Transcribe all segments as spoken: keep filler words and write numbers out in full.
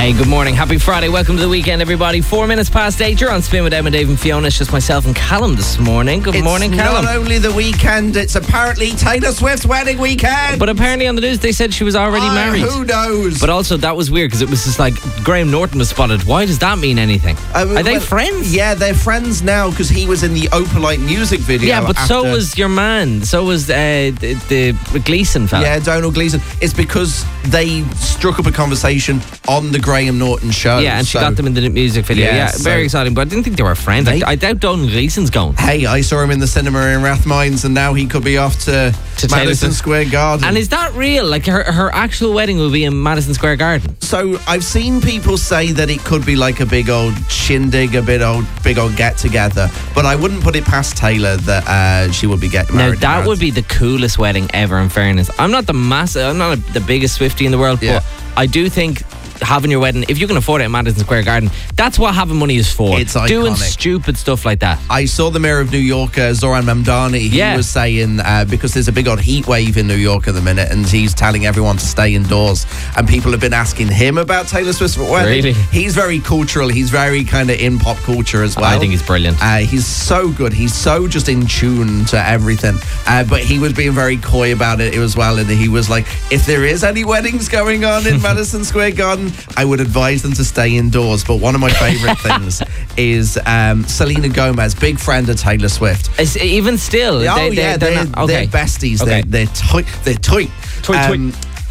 Hey, good morning. Happy Friday. Welcome to the weekend, everybody. Four minutes past eight. You're on Spin with Emma, Dave and Fiona. It's just myself and Callum this morning. Good it's morning, Callum. It's not only the weekend, it's apparently Taylor Swift's wedding weekend. But apparently on the news they said she was already oh, married. Who knows? But also that was weird because it was just like Graham Norton was spotted. Why does that mean anything? Uh, Are they well, friends? Yeah, they're friends now because he was in the Opalite music video. Yeah, but after... so was your man. So was uh, the, the Gleeson fella. Yeah, Donald Gleeson. It's because they struck up a conversation on the Graham Norton show. Yeah, and so. she got them in the music video. Yeah, yeah so very exciting. But I didn't think they were friends. They, I, I doubt Donald Gleeson's going. Hey, I saw him in the cinema in Rathmines, and now he could be off to, to Madison Square Garden. And is that real? Like her, her actual wedding will be in Madison Square Garden? So I've seen people say that it could be like a big old shindig, a bit old, big old get together. But I wouldn't put it past Taylor that uh, she would be getting married. Now that would be the coolest wedding ever. In fairness, I'm not the massive, I'm not a, the biggest Swiftie in the world, yeah. but I do think having your wedding, if you can afford it in Madison Square Garden, that's what having money is for. It's iconic. Doing stupid stuff like that. I saw the mayor of New York, uh, Zoran Mamdani. He yeah. was saying uh, because there's a big old heat wave in New York at the minute, and he's telling everyone to stay indoors. And people have been asking him about Taylor Swift's wedding. Really? He's very cultural. He's very kind of in pop culture as well. I think he's brilliant. Uh, he's so good. He's so just in tune to everything. Uh, but he was being very coy about it as well. And he was like, if there is any weddings going on in Madison Square Garden, I would advise them to stay indoors. But one of my favourite things is um, Selena Gomez, big friend of Taylor Swift. Is, even still? Oh, they, yeah, they're, they're, they're, not, okay. they're besties. Okay. They're, they're tight. They're tight. Tight, um,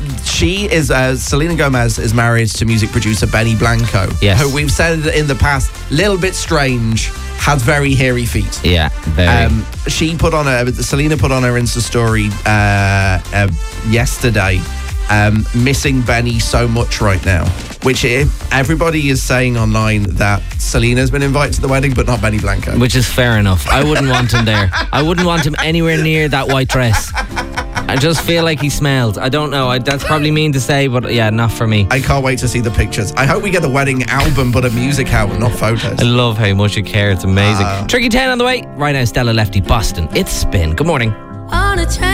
She is, uh, Selena Gomez is married to music producer Benny Blanco, yes. who we've said in the past, little bit strange, has very hairy feet. Yeah, very. Um, she put on a, Selena put on her Insta story uh, uh, yesterday, um, missing Benny so much right now, which everybody is saying online that Selena's been invited to the wedding, but not Benny Blanco. Which is fair enough. I wouldn't want him there. I wouldn't want him anywhere near that white dress. I just feel like he smelled. I don't know. I, that's probably mean to say, but yeah, not for me. I can't wait to see the pictures. I hope we get a wedding album, but a music album, not photos. I love how much you care. It's amazing. Uh, Tricky ten on the way. Right now, Stella Lefty, Boston. It's Spin. Good morning. On a train.